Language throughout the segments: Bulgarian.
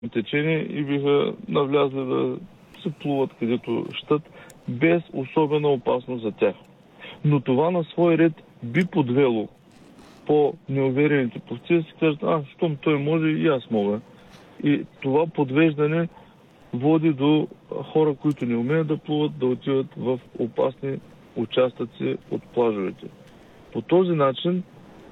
течение и биха навлязли да се плуват където щат, без особена опасност за тях. Но това на свой ред би подвело по-неуверените пловци да си кажат, щом той може и аз мога. И това подвеждане води до хора, които не умеят да плуват, да отиват в опасни участъци от плажовете. По този начин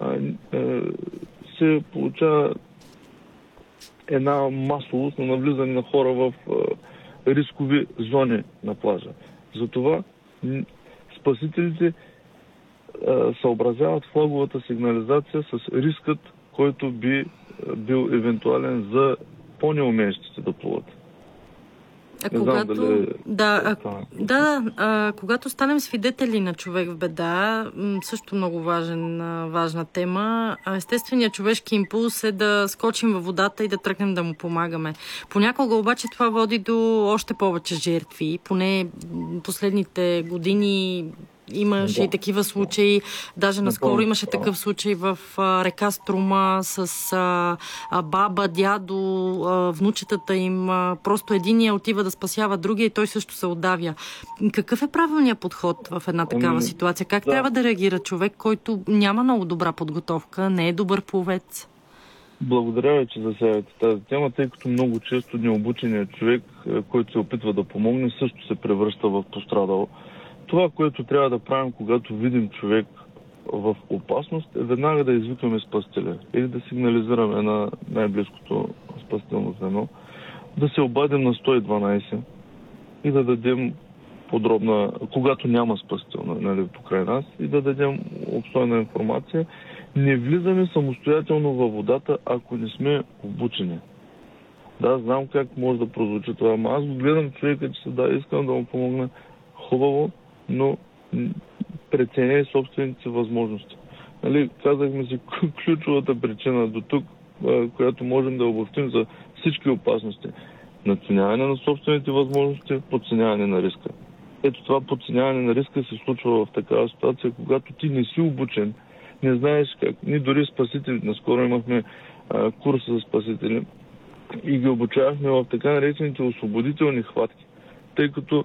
се получава една масовост на навлизане на хора в рискови зони на плажа. Затова спасителите съобразяват флаговата сигнализация с рискът, който би бил евентуален за по-неумеещите да плуват. Когато станем свидетели на човек в беда, също много важна тема, естественият човешки импулс е да скочим във водата и да тръгнем да му помагаме. Понякога обаче това води до още повече жертви. Поне последните години имаше и такива случаи. Даже наскоро имаше такъв случай в река Струма с баба, дядо, внучетата им. Просто единия отива да спасява другия и той също се отдавя. Какъв е правилният подход в една такава ситуация? Как трябва да реагира човек, който няма много добра подготовка, не е добър пловец? Благодаря ви, че засягате тази тема, тъй като много често необученият човек, който се опитва да помогне, също се превръща в пострадал. Това, което трябва да правим, когато видим човек в опасност, е веднага да извикаме спасителя или да сигнализираме на най-близкото спасително звено, да се обадим на 112 и да дадем подробна, когато няма спасител покрай нас, и да дадем обстойна информация. Не влизаме самостоятелно във водата, ако не сме обучени. Да, знам как може да прозвучи това, но аз гледам човека, че искам да му помогна хубаво, но преценяй собствените възможности. Казахме си ключовата причина до тук, която можем да обобщим за всички опасности. Надценяване на собствените възможности, подценяване на риска. Ето това подценяване на риска се случва в такава ситуация, когато ти не си обучен, не знаеш как. Ние дори спасители, наскоро имахме курса за спасители и ги обучавахме в така наречените освободителни хватки, тъй като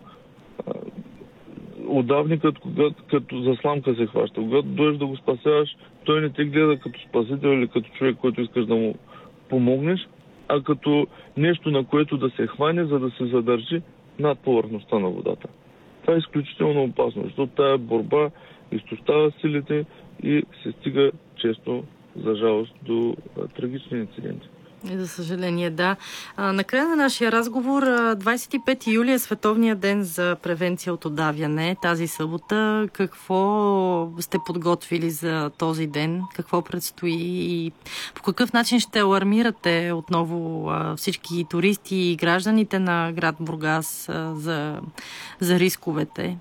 удавникът, като за сламка се хваща. Когато дойдеш да го спасяваш, той не те гледа като спасител или като човек, който искаш да му помогнеш, а като нещо, на което да се хване, за да се задържи над повърхността на водата. Това е изключително опасно, защото тая борба изтощава силите и се стига често, за жалост, до трагични инциденти. За съжаление, да. Накрая на нашия разговор, 25 юли е Световния ден за превенция от удавяне. Тази събота какво сте подготвили за този ден? Какво предстои и по какъв начин ще алармирате отново всички туристи и гражданите на град Бургас за рисковете?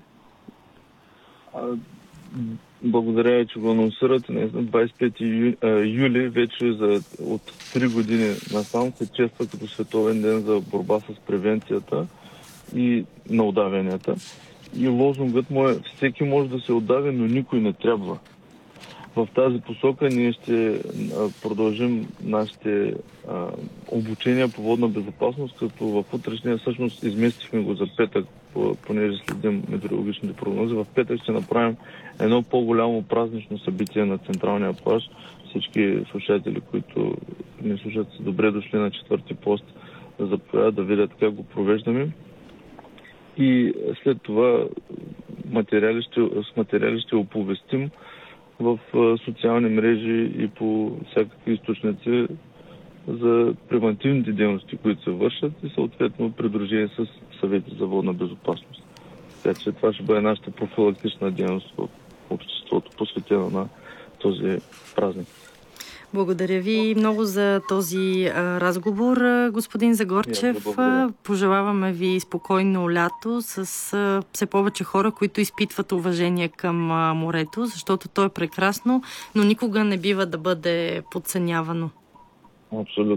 Благодаря ви, че го анонсирате. 25 юли вече от 3 години насам се чества като Световен ден за борба с превенцията и на удавянията. И лозунгът му е: всеки може да се удавя, но никой не трябва. В тази посока ние ще продължим нашите обучения по водна безопасност, като в утрешния всъщност изместихме го за петък, понеже следим метеорологичните прогнози. В петък ще направим едно по-голямо празнично събитие на централния плаж. Всички слушатели, които ни слушат, са добре дошли на 4-ти пост да заповядат, да видят как го провеждаме. И след това с материали ще оповестим в социални мрежи и по всякакви източници за превентивните дейности, които се вършат, и съответно придружение с съвети за водна безопасност. Така че това ще бъде нашата профилактична дейност в обществото, посветена на този празник. Благодаря ви много за този разговор, господин Загорчев. Пожелаваме ви спокойно лято с все повече хора, които изпитват уважение към морето, защото то е прекрасно, но никога не бива да бъде подценявано. Абсолютно.